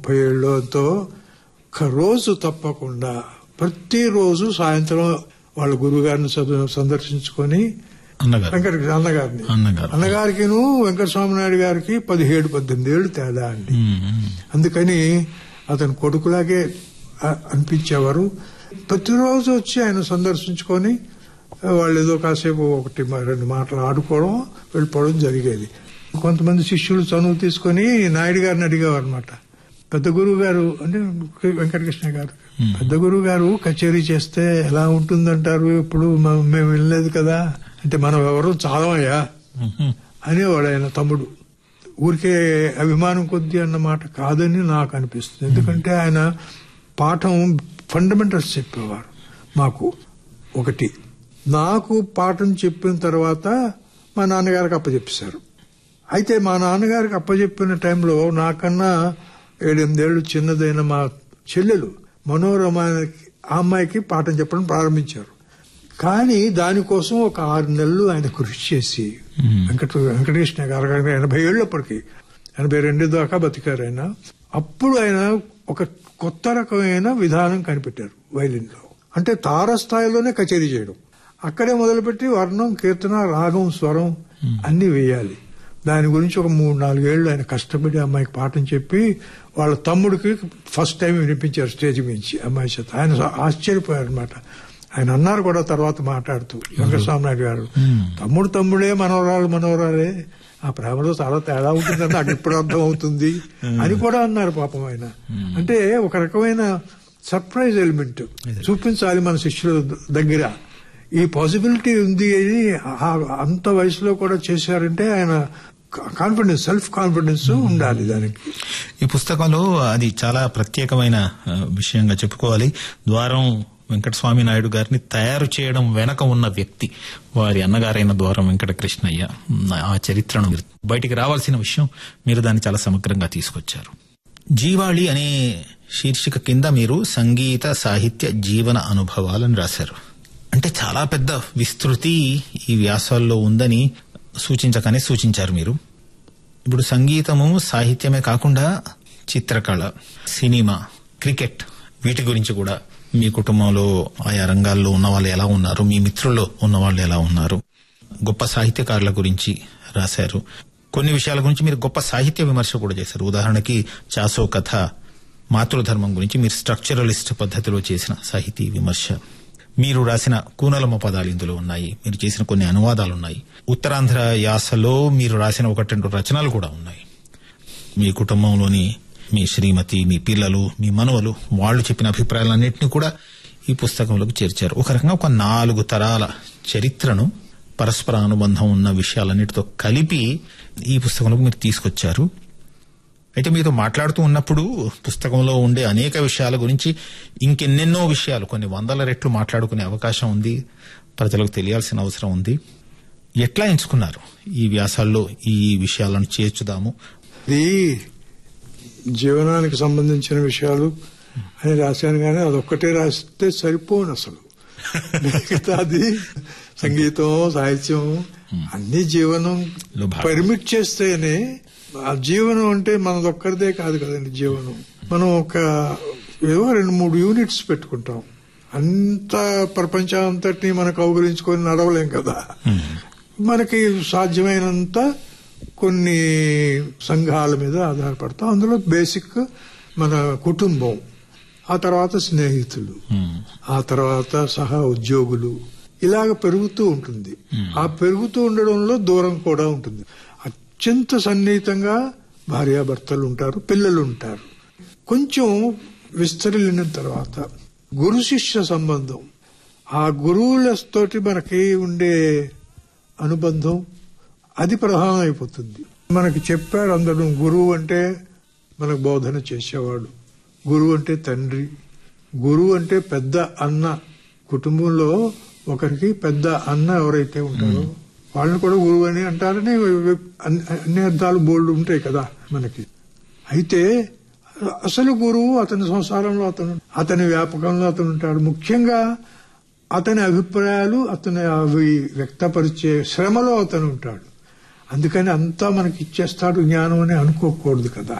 30 ఏళ్ళతో రోజు తప్పకుండా ప్రతిరోజు సాయంత్రం వాళ్ళ గురువుగారిని సందర్శించుకొని అన్నగారికి వెంకటస్వామి నాయుడు గారికి 17-18 ఏళ్ళు తేడా అండి. అందుకని అతని కొడుకులాగే అనిపించేవారు. ప్రతిరోజు వచ్చి ఆయన సందర్శించుకొని వాళ్ళు ఏదో కాసేపు 1-2 మాటలు ఆడుకోవడం వెళ్ళిపోవడం జరిగేది. కొంతమంది శిష్యులు చనువు తీసుకుని నాయుడు గారిని అడిగేవారు అనమాట. పెద్ద గురువు గారు అంటే వెంకటకృష్ణ గారు, పెద్ద గురువు గారు కచేరీ చేస్తే ఎలా ఉంటుందంటారు, ఇప్పుడు మేము వెళ్ళలేదు కదా అంటే, మనం ఎవరు చాలమయ్యా అనేవాడు ఆయన తమ్ముడు. ఊరికే అభిమానం కొద్దీ అన్నమాట కాదని నాకు అనిపిస్తుంది. ఎందుకంటే ఆయన పాఠం ఫండమెంటల్స్ చెప్పేవారు మాకు. ఒకటి, నాకు పాఠం చెప్పిన తర్వాత మా నాన్నగారికి అప్పచెప్పేశారు. అయితే మా నాన్నగారికి అప్పచెప్పిన టైంలో నాకన్నా 7-8 ఏళ్ళు చిన్నదైన మా చెల్లెలు మనోరమ ఆ అమ్మాయికి పాఠం చెప్పడం ప్రారంభించారు. కానీ దానికోసం ఒక 6 నెలలు ఆయన కృషి చేసి వెంకటకృష్ణ గారు 80 ఏళ్ళప్పటికీ 82 దాకా బతికారు ఆయన. అప్పుడు ఆయన ఒక కొత్త రకమైన విధానం కనిపెట్టారు వైలిన్ లో. అంటే తారస్థాయిలోనే కచేరీ చేయడం. అక్కడే మొదలుపెట్టి వర్ణం, కీర్తన, రాగం, స్వరం అన్ని వేయాలి. దాని గురించి ఒక 3-4 ఏళ్లు ఆయన కష్టపడి అమ్మాయికి పాఠం చెప్పి వాళ్ళ తమ్ముడికి ఫస్ట్ టైం వినిపించారు స్టేజ్ మించి అమ్మాయి చేత. ఆయన ఆశ్చర్యపోయారు అనమాట. ఆయన అన్నారు కూడా తర్వాత మాట్లాడుతూ వెంకటస్వామి నాయుడు గారు, తమ్ముడే మనవరాలే, ఆ ప్రేమలో చాలా తేడా ఉంటుందని నాకు ఇప్పుడు అర్థం అవుతుంది అని కూడా అన్నారు పాపం ఆయన. అంటే ఒక రకమైన సర్ప్రైజ్ ఎలిమెంట్ చూపించాలి మన శిష్యుల దగ్గర. ఈ పాసిబిలిటీ ఉంది అని అంత వయసులో కూడా చేశారంటే ఆయన కాన్ఫిడెన్స్, సెల్ఫ్ కాన్ఫిడెన్స్ ఉండాలి దానికి. ఈ పుస్తకంలో అది చాలా ప్రత్యేకమైన విషయంగా చెప్పుకోవాలి. ద్వారం వెంకటస్వామి నాయుడు గారిని తయారు చేయడం వెనక ఉన్న వ్యక్తి వారి అన్నగారైన ద్వారం వెంకటకృష్ణయ్య. ఆ చరిత్రను బయటికి రావాల్సిన విషయం, మీరు దాన్ని చాలా సమగ్రంగా తీసుకొచ్చారు. జీవాళి అనే శీర్షిక కింద మీరు సంగీత సాహిత్య జీవన అనుభవాలను రాశారు. అంటే చాలా పెద్ద విస్తృతి ఈ వ్యాసాల్లో ఉందని సూచించకనే సూచించారు మీరు. ఇప్పుడు సంగీతము, సాహిత్యమే కాకుండా చిత్రకళ, సినిమా, క్రికెట్, వీటి గురించి కూడా మీ కుటుంబంలో ఆయా రంగాల్లో ఉన్న వాళ్ళు ఎలా ఉన్నారు, మీ మిత్రుల్లో ఉన్న వాళ్ళు ఎలా ఉన్నారు, గొప్ప సాహిత్యకారుల గురించి రాశారు. కొన్ని విషయాల గురించి మీరు గొప్ప సాహిత్య విమర్శ కూడా చేశారు. ఉదాహరణకి చాసో కథ, మాతృధర్మం గురించి మీరు స్ట్రక్చరలిస్ట్ పద్ధతిలో చేసిన సాహితీ విమర్శ. మీరు రాసిన కూనలమ పదాలు ఇందులో ఉన్నాయి. మీరు చేసిన కొన్ని అనువాదాలున్నాయి. ఉత్తరాంధ్ర యాసలో మీరు రాసిన 1-2 రచనలు కూడా ఉన్నాయి. మీ కుటుంబంలోని మీ శ్రీమతి, మీ పిల్లలు, మీ మనవలు, వాళ్ళు చెప్పిన అభిప్రాయాలన్నింటినీ కూడా ఈ పుస్తకంలోకి చేర్చారు. ఒక రకంగా ఒక 4 తరాల చరిత్రను, పరస్పర అనుబంధం ఉన్న విషయాలన్నిటితో కలిపి ఈ పుస్తకంలోకి మీరు తీసుకొచ్చారు. అయితే మీతో మాట్లాడుతూ ఉన్నప్పుడు పుస్తకంలో ఉండే అనేక విషయాల గురించి ఇంకెన్నెన్నో విషయాలు, కొన్ని 100 రెట్లు మాట్లాడుకునే అవకాశం ఉంది, ప్రజలకు తెలియాల్సిన అవసరం ఉంది. ఎట్లా ఎంచుకున్నారు ఈ వ్యాసాల్లో ఈ విషయాలను చేర్చుదాము? ఇది జీవనానికి సంబంధించిన విషయాలు అని రాశాను, కానీ అదొక్కటే రాస్తే సరిపోను అసలు. అది సంగీతం, సాహిత్యం అన్ని జీవనం పర్మిట్ చేస్తేనే. ఆ జీవనం అంటే మనదొక్కరిదే కాదు కదండి జీవనం. మనం ఏవో 2-3 యూనిట్స్ పెట్టుకుంటాం. అంత ప్రపంచాంతటిని మనకు అవగురించుకొని నడవలేం కదా. మనకి సాధ్యమైనంత కొన్ని సంఘాల మీద ఆధారపడతాం. అందులో బేసిక్ మన కుటుంబం, ఆ తర్వాత స్నేహితులు, ఆ తర్వాత సహా ఉద్యోగులు, ఇలాగ పెరుగుతూ ఉంటుంది. ఆ పెరుగుతూ ఉండడంలో దూరం కూడా ఉంటుంది. అత్యంత సన్నిహితంగా భార్యాభర్తలు ఉంటారు, పిల్లలు ఉంటారు. కొంచెం విస్తరిల్లిన తర్వాత గురు శిష్య సంబంధం, ఆ గురువులతోటి మనకి ఉండే అనుబంధం, అది ప్రధానం అయిపోతుంది. మనకి చెప్పారు అందరూ, గురువు అంటే మనకు బోధన చేసేవాడు, గురువు అంటే తండ్రి, గురువు అంటే పెద్ద అన్న. కుటుంబంలో ఒకరికి పెద్ద అన్న ఎవరైతే ఉంటారో వాళ్ళని కూడా గురువు అని అంటారని అన్ని అర్థాలు బోల్డ్ ఉంటాయి కదా మనకి. అయితే అసలు గురువు అతని సంసారంలో అతని వ్యాపకంలో అతను ఉంటాడు. ముఖ్యంగా అతని అభిప్రాయాలు, అతని అవి వ్యక్తపరిచే శ్రమలో అతను ఉంటాడు. అందుకని అంతా మనకి ఇచ్చేస్తాడు జ్ఞానం అని అనుకోకూడదు కదా.